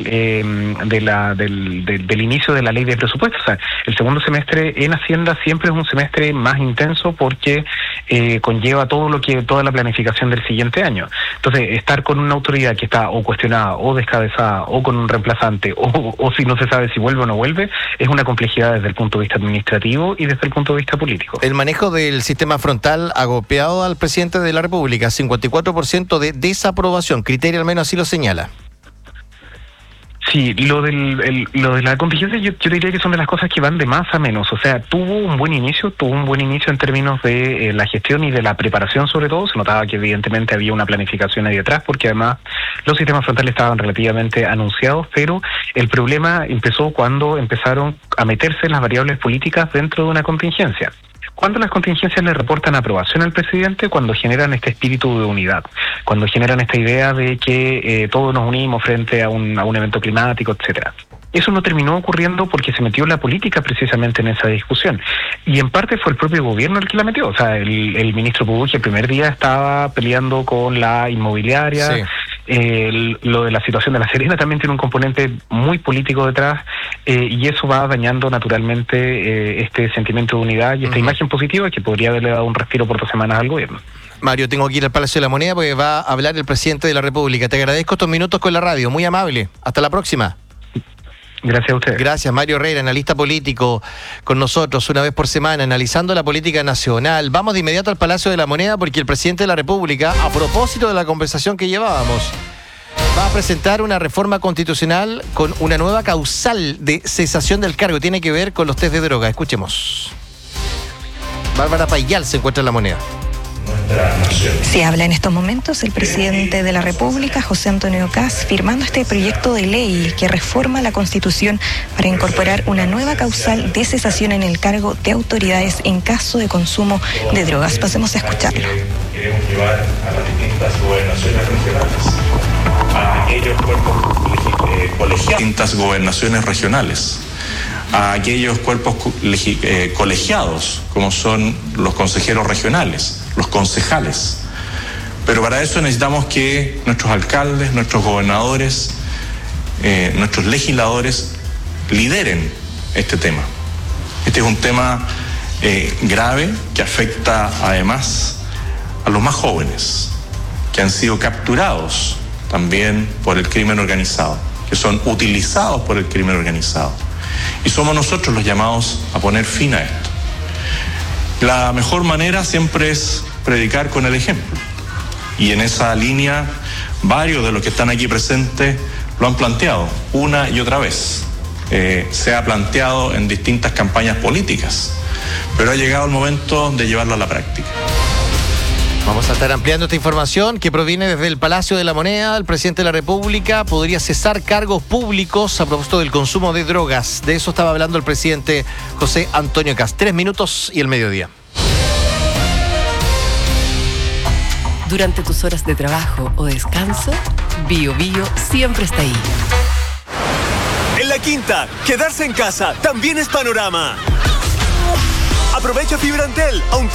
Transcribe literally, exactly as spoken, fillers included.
eh, de la, del, del, del inicio de la ley de presupuestos. O sea, el segundo semestre en Hacienda siempre es un semestre más intenso porque eh, conlleva todo lo que toda la planificación del siguiente año. Entonces, estar con una autoridad que está o cuestionada o descabezada o con un reemplazante o, o si no se sabe si vuelve o no vuelve, es una complejidad desde el punto de vista administrativo y desde el punto de vista político. El manejo del sistema frontal ha golpeado al presidente de la República, cincuenta y cuatro por ciento de desaprobación, criterio al menos así lo señala. Sí, lo del el, lo de la contingencia yo, yo diría que son de las cosas que van de más a menos. O sea, tuvo un buen inicio, tuvo un buen inicio en términos de eh, la gestión y de la preparación sobre todo. Se notaba que evidentemente había una planificación ahí detrás porque además los sistemas frontales estaban relativamente anunciados, pero el problema empezó cuando empezaron a meterse las variables políticas dentro de una contingencia. Cuando las contingencias le reportan aprobación al presidente, cuando generan este espíritu de unidad, cuando generan esta idea de que eh, todos nos unimos frente a un, a un evento climático, etcétera. Eso no terminó ocurriendo porque se metió la política precisamente en esa discusión. Y en parte fue el propio gobierno el que la metió. O sea, el, el ministro Pubuchi el primer día estaba peleando con la inmobiliaria. Sí. Eh, el, lo de la situación de La Serena también tiene un componente muy político detrás eh, y eso va dañando naturalmente eh, este sentimiento de unidad y esta uh-huh. imagen positiva que podría haberle dado un respiro por dos semanas al gobierno. Mario, tengo que ir al Palacio de la Moneda porque va a hablar el presidente de la República. Te agradezco estos minutos con la radio, muy amable. Hasta la próxima. Gracias a ustedes. Gracias, Mario Herrera, analista político, con nosotros una vez por semana, analizando la política nacional. Vamos de inmediato al Palacio de la Moneda porque el presidente de la República, a propósito de la conversación que llevábamos, va a presentar una reforma constitucional con una nueva causal de cesación del cargo. Tiene que ver con los test de droga. Escuchemos. Bárbara Payal se encuentra en la Moneda. Se habla en estos momentos el presidente de la República, José Antonio Kast, firmando este proyecto de ley que reforma la Constitución para incorporar una nueva causal de cesación en el cargo de autoridades en caso de consumo de drogas. Pasemos a escucharlo. Queremos llevar a las distintas gobernaciones regionales, a aquellos cuerpos eh, colegiados, distintas gobernaciones regionales, a aquellos cuerpos eh, colegiados, como son los consejeros regionales, los concejales. Pero para eso necesitamos que nuestros alcaldes, nuestros gobernadores, eh, nuestros legisladores lideren este tema. Este es un tema eh, grave que afecta además a los más jóvenes, que han sido capturados también por el crimen organizado, que son utilizados por el crimen organizado. Y somos nosotros los llamados a poner fin a esto. La mejor manera siempre es predicar con el ejemplo. Y en esa línea, varios de los que están aquí presentes lo han planteado una y otra vez. Eh, se ha planteado en distintas campañas políticas, pero ha llegado el momento de llevarlo a la práctica. Vamos a estar ampliando esta información que proviene desde el Palacio de la Moneda. El presidente de la República podría cesar cargos públicos a propósito del consumo de drogas. De eso estaba hablando el presidente José Antonio Kast. Tres minutos y el mediodía. Durante tus horas de trabajo o descanso, Bio Bio siempre está ahí. En La Quinta, quedarse en casa también es panorama. Aprovecha Fibra Antel a un